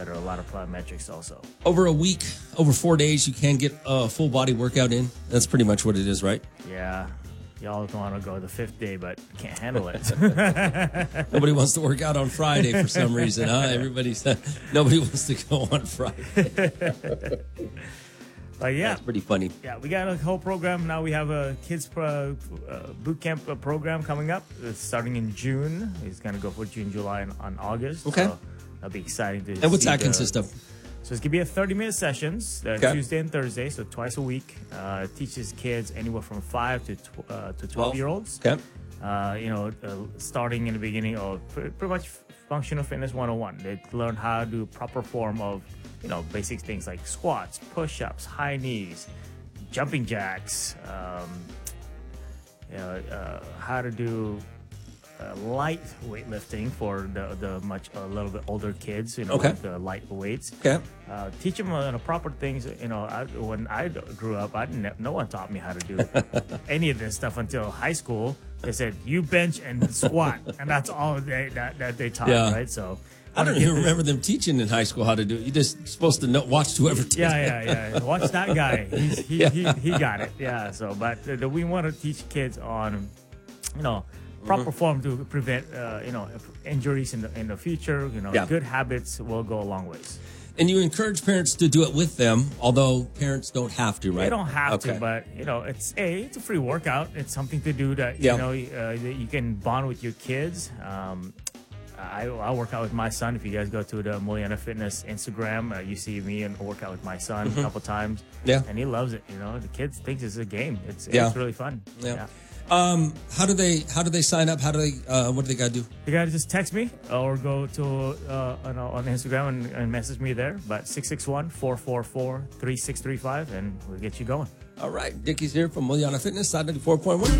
that are a lot of plyometrics also. Over a week, over 4 days, you can get a full body workout in. That's pretty much what it is, right? Yeah. Y'all want to go the 5th day, but can't handle it. Nobody wants to work out on Friday for some reason, huh? Nobody wants to go on Friday. But yeah, that's pretty funny. Yeah, we got a whole program now. We have a kids boot camp program coming up. It's starting in June. It's gonna go for June, July, and August. Okay, so that'll be exciting to. And what's that consist of? So it's gonna be a 30-minute sessions, Tuesday and Thursday, so twice a week. It teaches kids anywhere from 5 to 12-year-olds. Okay. Starting in the beginning of pretty much functional fitness 101. They learn how to do proper form of, basic things like squats, push-ups, high knees, jumping jacks, how to do light weightlifting for the a little bit older kids, the light weights. Okay. Teach them proper things. When I grew up, no one taught me how to do any of this stuff until high school. They said you bench and squat, and that's all that they taught, right? So I don't even remember them teaching in high school how to do it. You're just supposed to watch whoever did. Yeah. Watch that guy. He got it. Yeah. So, but we want to teach kids on, proper form to prevent, injuries in the future. Good habits will go a long ways. And you encourage parents to do it with them, although parents don't have to, right? They don't have to, but it's a free workout. It's something to do that that you can bond with your kids. I work out with my son. If you guys go to the Muliana Fitness Instagram, you see me and work out with my son a couple times. Yeah, and he loves it. The kids think it's a game. It's really fun. Yeah. How do they sign up? What do they got to do? You got to just text me or go to on Instagram and message me there. But 661-444-3635, and we'll get you going. All right, Dickie's here from Muliana Fitness, Side 94.1.